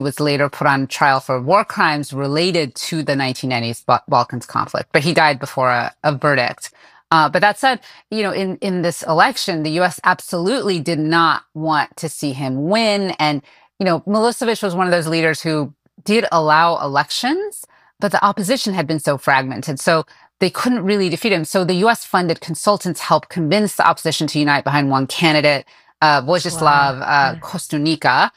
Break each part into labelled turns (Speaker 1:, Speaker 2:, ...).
Speaker 1: was later put on trial for war crimes related to the 1990s Balkans conflict, but he died before a verdict. But that said, in this election, the U.S. absolutely did not want to see him win. And, Milosevic was one of those leaders who did allow elections, but the opposition had been so fragmented. So they couldn't really defeat him. So the U.S. funded consultants helped convince the opposition to unite behind one candidate, Vojislav Kostunica.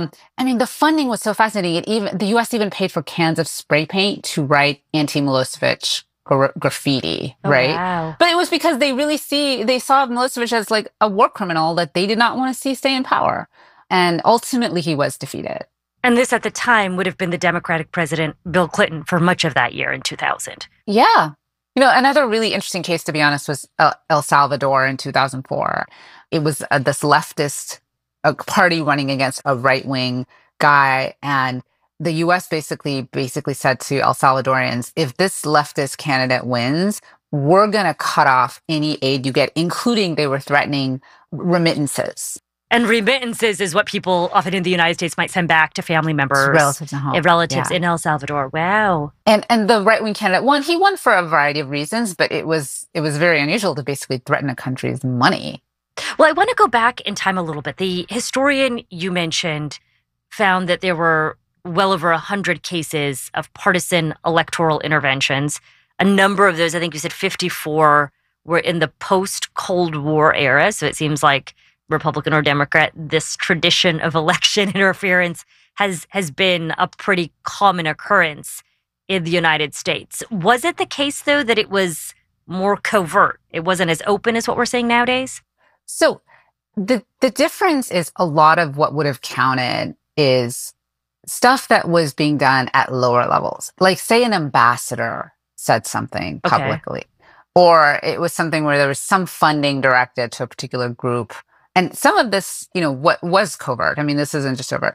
Speaker 1: The funding was so fascinating. The U.S. even paid for cans of spray paint to write anti-Milosevic graffiti, right?
Speaker 2: Wow.
Speaker 1: But it was because they saw Milosevic as like a war criminal that they did not want to see stay in power. And ultimately he was defeated.
Speaker 2: And this at the time would have been the Democratic president, Bill Clinton, for much of that year in 2000.
Speaker 1: Yeah. Another really interesting case, to be honest, was El Salvador in 2004. It was this leftist party running against a right-wing guy. And the U.S. basically said to El Salvadorians, if this leftist candidate wins, we're going to cut off any aid you get, including they were threatening remittances.
Speaker 2: And remittances is what people often in the United States might send back to family members.
Speaker 1: Relatives at home.
Speaker 2: Relatives in El Salvador. Wow.
Speaker 1: And the right-wing candidate won. He won for a variety of reasons, but it was very unusual to basically threaten a country's money.
Speaker 2: Well, I want to go back in time a little bit. The historian you mentioned found that there were well over 100 cases of partisan electoral interventions. A number of those, I think you said 54, were in the post-Cold War era. So it seems like Republican or Democrat, this tradition of election interference has been a pretty common occurrence in the United States. Was it the case, though, that it was more covert? It wasn't as open as what we're seeing nowadays?
Speaker 1: So the difference is a lot of what would have counted is stuff that was being done at lower levels. Like, say, an ambassador said something publicly, or it was something where there was some funding directed to a particular group. And some of this, what was covert. I mean, this isn't just overt.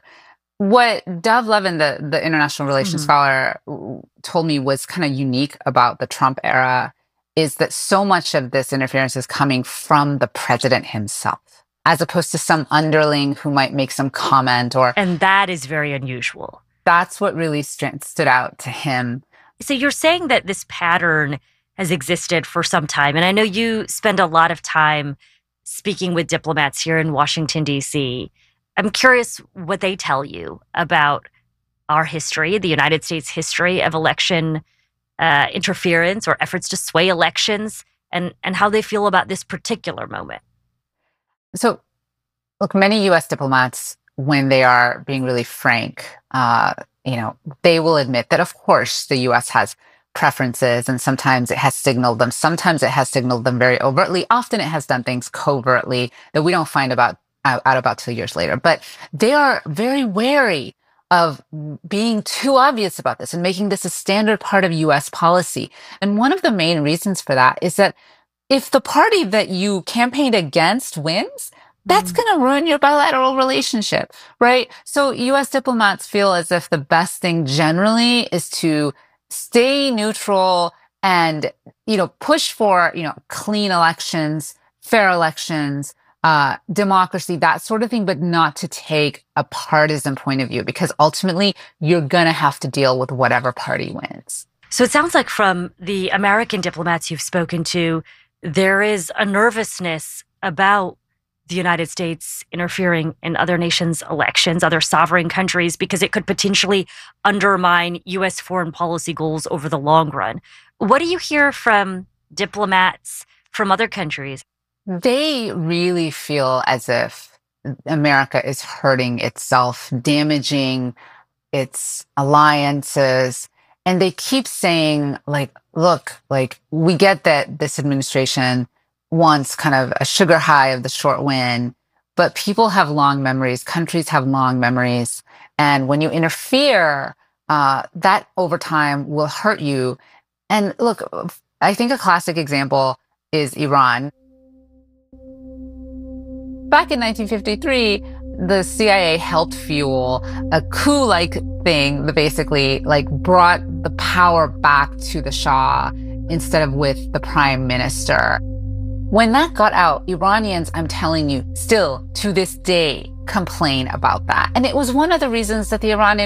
Speaker 1: What Dov Levin, the international relations scholar, told me was kind of unique about the Trump era is that so much of this interference is coming from the president himself, as opposed to some underling who might make some comment
Speaker 2: And that is very unusual.
Speaker 1: That's what really stood out to him.
Speaker 2: So you're saying that this pattern has existed for some time. And I know you spend a lot of time speaking with diplomats here in Washington, D.C. I'm curious what they tell you about our history, the United States history of election interference or efforts to sway elections, and how they feel about this particular moment.
Speaker 1: So, look, many U.S. diplomats, when they are being really frank, they will admit that, of course, the U.S. has preferences, and sometimes it has signaled them. Sometimes it has signaled them very overtly. Often it has done things covertly that we don't find out about 2 years later. But they are very wary of being too obvious about this and making this a standard part of U.S. policy. And one of the main reasons for that is that if the party that you campaigned against wins, that's going to ruin your bilateral relationship, right? So U.S. diplomats feel as if the best thing generally is to stay neutral and, push for, clean elections, fair elections, democracy, that sort of thing, but not to take a partisan point of view, because ultimately you're going to have to deal with whatever party wins.
Speaker 2: So it sounds like from the American diplomats you've spoken to, there is a nervousness about the United States interfering in other nations' elections, other sovereign countries, because it could potentially undermine U.S. foreign policy goals over the long run. What do you hear from diplomats from other countries?
Speaker 1: They really feel as if America is hurting itself, damaging its alliances. And they keep saying, look, we get that this administration wants kind of a sugar high of the short win, but people have long memories, countries have long memories. And when you interfere, that over time will hurt you. And look, I think a classic example is Iran. Back in 1953, the CIA helped fuel a coup-like thing that basically brought the power back to the Shah instead of with the prime minister. When that got out, Iranians, I'm telling you, still to this day, complain about that. And it was one of the reasons that the Iranian